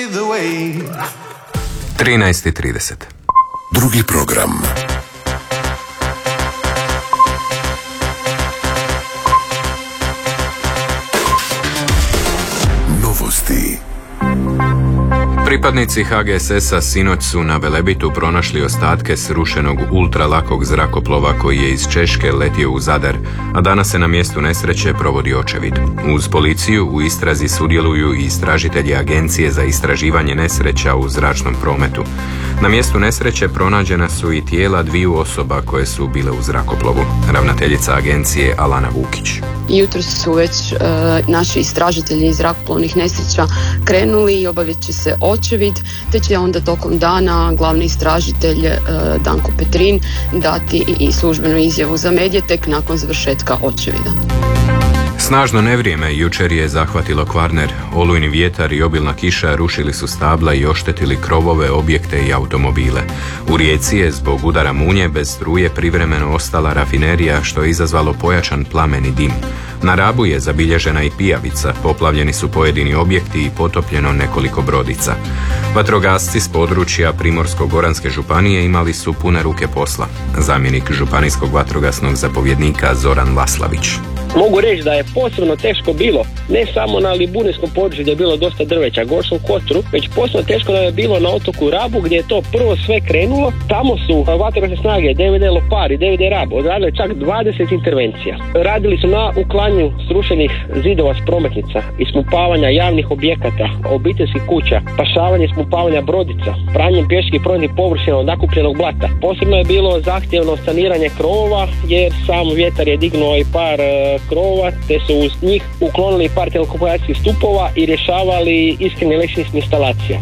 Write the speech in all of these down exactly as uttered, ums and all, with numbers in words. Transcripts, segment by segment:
trinaest i trideset. Drugi program. Novosti. Pripadnici H G S S-a sinoć su na Velebitu pronašli ostatke srušenog ultralakog zrakoplova koji je iz Češke letio u Zadar, a danas se na mjestu nesreće provodi očevid. Uz policiju u istrazi sudjeluju i istražitelji Agencije za istraživanje nesreća u zračnom prometu. Na mjestu nesreće pronađena su i tijela dviju osoba koje su bile u zrakoplovu. Ravnateljica agencije Alana Vukić. Jutros su već e, naši istražitelji iz zrakoplovnih nesreća krenuli i obavit će se očevid, te će onda tokom dana glavni istražitelj e, Danko Petrin dati i službenu izjavu za medije tek nakon završetka očevida. Snažno nevrijeme jučer je zahvatilo Kvarner. Olujni vjetar i obilna kiša rušili su stabla i oštetili krovove, objekte i automobile. U Rijeci je zbog udara munje bez struje privremeno ostala rafinerija, što je izazvalo pojačan plamen i dim. Na Rabu je zabilježena i pijavica, poplavljeni su pojedini objekti i potopljeno nekoliko brodica. Vatrogasci s područja Primorsko-goranske županije imali su pune ruke posla. Zamjenik županijskog vatrogasnog zapovjednika Zoran Vaslavić. Mogu reći da je posebno teško bilo, ne samo na Liburniskom području gdje je bilo dosta drveća, Gorskom Kotoru, već posebno teško da je bilo na otoku Rabu gdje je to prvo sve krenulo. Tamo su vatrogasne snage D V D Lopar i D V D Rab odradili čak dvadeset intervencija. Radili su na uklanju srušenih zidova s prometnica, ispumpavanja javnih objekata, obiteljskih kuća, pašavanje i ispumpavanja brodica, pranjem pješčih prometnih površina od nakupljenog blata. Posebno je bilo zahtjevno saniranje krovova jer sam vjetar je dignuo i par krova, te su uz njih uklonili par telekomunikacijskih stupova i rješavali iskreni električnih instalacija.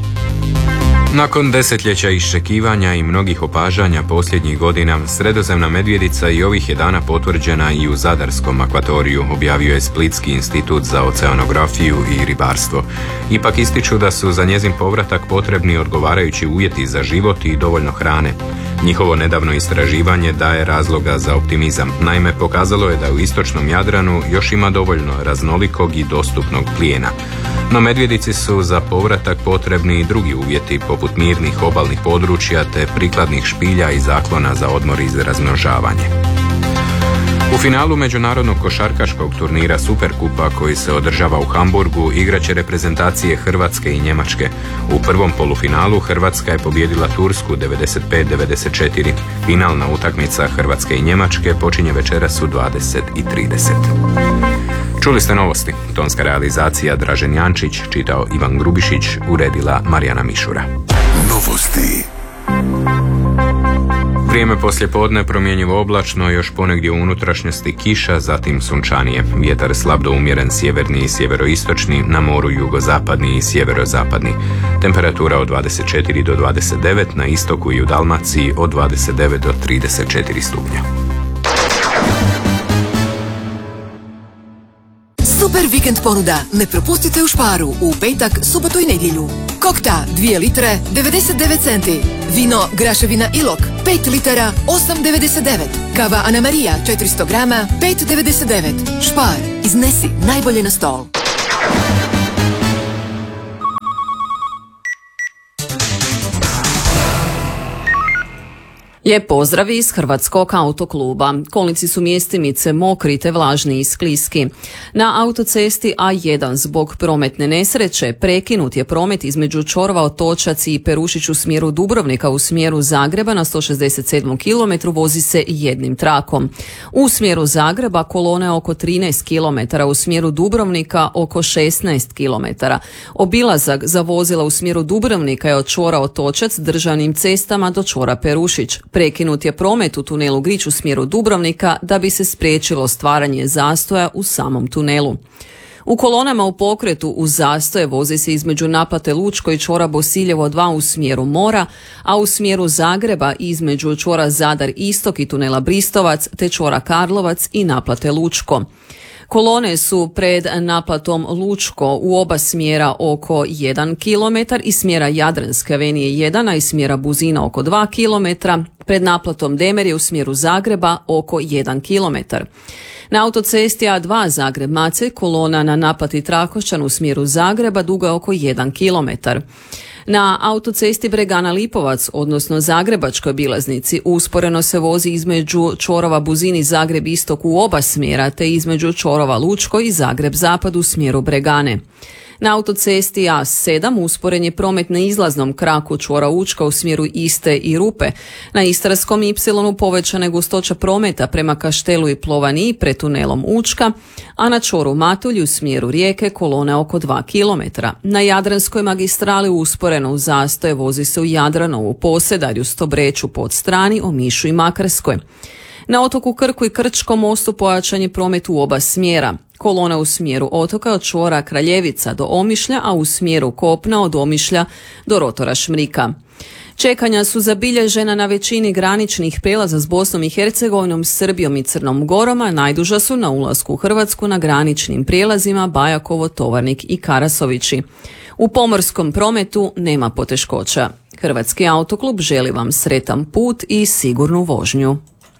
Nakon desetljeća iščekivanja i mnogih opažanja posljednjih godina, sredozemna medvjedica i ovih je dana potvrđena i u Zadarskom akvatoriju, objavio je Splitski institut za oceanografiju i ribarstvo. Ipak ističu da su za njezin povratak potrebni odgovarajući uvjeti za život i dovoljno hrane. Njihovo nedavno istraživanje daje razloga za optimizam. Naime, pokazalo je da u istočnom Jadranu još ima dovoljno raznolikog i dostupnog plijena. No medvjedici su za povratak potrebni i drugi uvjeti, poput mirnih obalnih područja te prikladnih špilja i zaklona za odmor i razmnožavanje. U finalu međunarodnog košarkaškog turnira Superkupa koji se održava u Hamburgu igraće reprezentacije Hrvatske i Njemačke. U prvom polufinalu Hrvatska je pobijedila Tursku devedeset pet devedeset četiri. Finalna utakmica Hrvatske i Njemačke počinje večeras u dvadeset i trideset. Čuli ste novosti. Tonska realizacija Dražen Jančić, čitao Ivan Grubišić, uredila Marijana Mišura. Novosti. Vrijeme poslijepodne promjenjivo oblačno, još ponegdje u unutrašnjosti kiša, zatim sunčanije. Vjetar slab do umjeren sjeverni i sjeveroistočni, na moru jugozapadni i sjeverozapadni. Temperatura od dvadeset četiri do dvadeset devet, na istoku i u Dalmaciji od dvadeset devet do trideset četiri stupnja. Super vikend ponuda. Ne propustite u Sparu u petak, subotu i nedjelju. Kokta dvije litre devedeset devet centi. Vino Graševina Ilok pet litara osam devedeset devet. Kava Ana Marija četiristo grama pet devedeset devet. Spar, iznesi najbolje na stol. Lijep pozdrav iz Hrvatskog autokluba. Kolnici su mjestimice mokri te vlažni i skliski. Na autocesti A jedan zbog prometne nesreće prekinut je promet između čvorova Otočac i Perušić u smjeru Dubrovnika u smjeru Zagreba na sto šezdeset sedmom kilometru vozi se jednim trakom. U smjeru Zagreba kolone oko trinaest kilometara, u smjeru Dubrovnika oko šesnaest kilometara. Obilazak za vozila u smjeru Dubrovnika je od čvora Otočac državnim cestama do čvora Perušić. Prekinut je promet u tunelu Grič u smjeru Dubrovnika da bi se spriječilo stvaranje zastoja u samom tunelu. U kolonama u pokretu uz zastoje vozi se između naplate Lučko i čvora Bosiljevo dva u smjeru Mora, a u smjeru Zagreba između čvora Zadar Istok i tunela Bristovac te čvora Karlovac i naplate Lučko. Kolone su pred naplatom Lučko u oba smjera oko jedan kilometar, iz smjera Jadranske avenije jedan, a iz smjera Buzina oko dva kilometra, pred naplatom Demerje u smjeru Zagreba oko jedan kilometar. Na autocesti A dva Zagreb-Macelj kolona na naplati Trakošćan u smjeru Zagreba duga oko jedan kilometar. Na autocesti Bregana-Lipovac, odnosno Zagrebačkoj obilaznici, usporeno se vozi između čvorova Buzini Zagreb-Istok u oba smjera, te između čvorova Lučko i Zagreb-Zapad u smjeru Bregane. Na autocesti A sedam usporen je promet na izlaznom kraku čvora Učka u smjeru Iste i Rupe. Na Istarskom Ipsilonu povećana je gustoća prometa prema Kaštelu i Plovaniji pred tunelom Učka, a na čvoru Matulji u smjeru Rijeke kolona oko dva kilometra. Na Jadranskoj magistrali usporeno u zastoje vozi se u Jadranovu, Posedarju, Stobreću, Podstrani, Omišu i Makarskoj. Na otoku Krku i Krčkom mostu pojačan je promet u oba smjera. Kolona u smjeru otoka od čvora Kraljevica do Omišlja, a u smjeru kopna od Omišlja do rotora Šmrika. Čekanja su zabilježena na većini graničnih prijelaza s Bosnom i Hercegovinom, Srbijom i Crnom Gorom, a najduža su na ulasku u Hrvatsku na graničnim prijelazima Bajakovo, Tovarnik i Karasovići. U pomorskom prometu nema poteškoća. Hrvatski autoklub želi vam sretan put i sigurnu vožnju.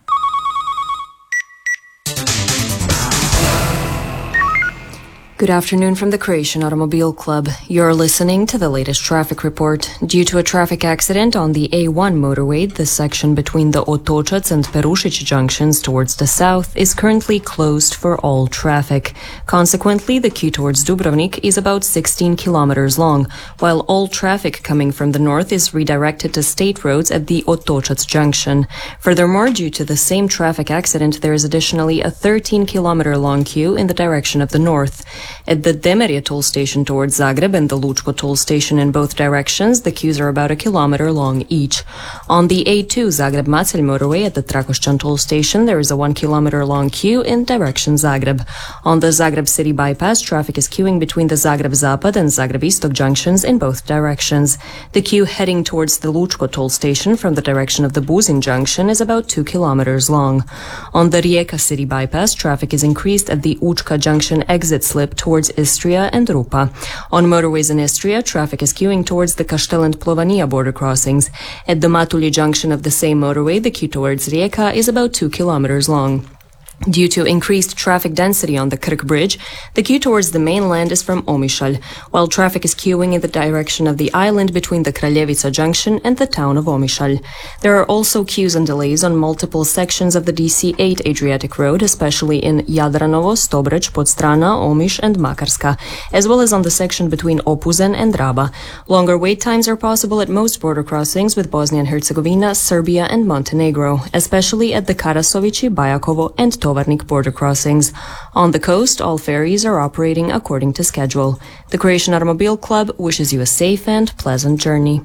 Good afternoon from the Croatian Automobile Club. You're listening to the latest traffic report. Due to a traffic accident on the A one motorway, the section between the Otočac and Perušić junctions towards the south is currently closed for all traffic. Consequently, the queue towards Dubrovnik is about sixteen kilometers long, while all traffic coming from the north is redirected to state roads at the Otočac junction. Furthermore, due to the same traffic accident, there is additionally a thirteen kilometer long queue in the direction of the north. At the Demerje toll station towards Zagreb and the Lučko toll station in both directions, the queues are about a kilometer long each. On the A two Zagreb-Macelj motorway at the Trakošćan toll station, there is a one kilometer long queue in direction Zagreb. On the Zagreb city bypass, traffic is queuing between the Zagreb-Zapad and Zagreb-Istok junctions in both directions. The queue heading towards the Lučko toll station from the direction of the Buzin junction is about two kilometers long. On the Rijeka city bypass, traffic is increased at the Učka junction exit slip towards Istria and Rupa. On motorways in Istria, traffic is queuing towards the Kaštel and Plovanija border crossings. At the Matulji junction of the same motorway, the queue towards Rijeka is about two kilometers long. Due to increased traffic density on the Krk bridge, the queue towards the mainland is from Omišalj, while traffic is queuing in the direction of the island between the Kraljevica junction and the town of Omišalj. There are also queues and delays on multiple sections of the D C eight Adriatic Road, especially in Jadranovo, Stobreć, Podstrana, Omiš and Makarska, as well as on the section between Opuzen and Raba. Longer wait times are possible at most border crossings with Bosnia and Herzegovina, Serbia and Montenegro, especially at the Karasovići, Bajakovo and Tovarnik border crossings. On the coast, all ferries are operating according to schedule. The Croatian Automobile Club wishes you a safe and pleasant journey.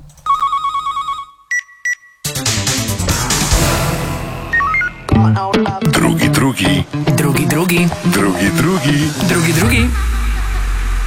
Drugi, drugi. Drugi, drugi. Drugi, drugi. Drugi, drugi.